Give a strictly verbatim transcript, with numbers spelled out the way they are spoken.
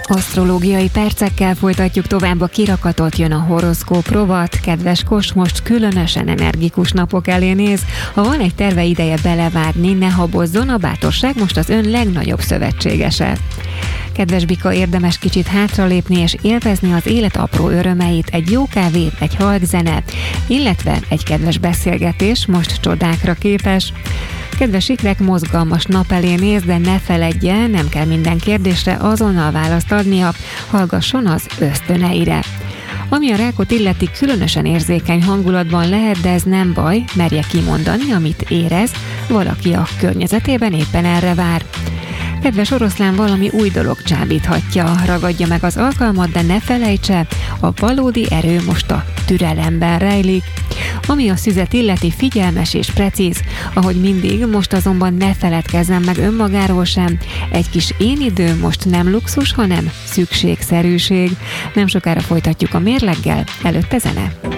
Asztrológiai percekkel folytatjuk tovább a kirakatot, jön a horoszkóp rovat. Kedves Kos, most különösen energikus napok elé néz. Ha van egy terve, ideje belevágni, ne habozzon, a bátorság most az ön legnagyobb szövetségese. Kedves Bika, érdemes kicsit hátralépni és élvezni az élet apró örömeit, egy jó kávé, egy halk zene, illetve egy kedves beszélgetés most csodákra képes. Kedves Ikrek, mozgalmas nap elé néz, de ne feledje, nem kell minden kérdésre azonnal választ adnia, hallgasson az ösztöneire. Ami a Rákot illeti, különösen érzékeny hangulatban lehet, de ez nem baj, merje kimondani, amit érez, valaki a környezetében éppen erre vár. Kedves Oroszlán, valami új dolog csábíthatja, ragadja meg az alkalmat, de ne felejtse, a valódi erő most a türelemben rejlik. Ami a Szüzet illeti, figyelmes és precíz, ahogy mindig, most azonban ne feledkezzen meg önmagáról sem. Egy kis én idő most nem luxus, hanem szükségszerűség. Nem sokára folytatjuk a mérleggel, előtte zene.